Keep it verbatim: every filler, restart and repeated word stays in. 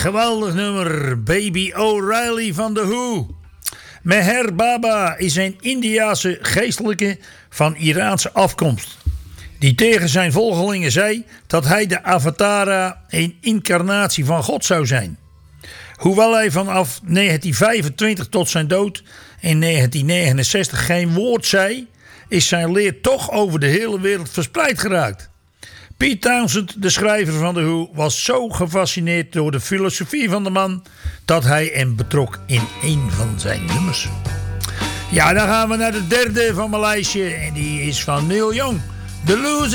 geweldig nummer. Baby O'Reilly van The Who. Meher Baba is een Indiase geestelijke van Iraanse afkomst, die tegen zijn volgelingen zei dat hij de Avatara, een incarnatie van God zou zijn. Hoewel hij vanaf negentien vijfentwintig tot zijn dood in negentien negenenzestig geen woord zei, is zijn leer toch over de hele wereld verspreid geraakt. Pete Townshend, de schrijver van The Who, was zo gefascineerd door de filosofie van de man dat hij hem betrok in een van zijn nummers. Ja, dan gaan we naar de derde van mijn lijstje en die is van Neil Young. The Losing.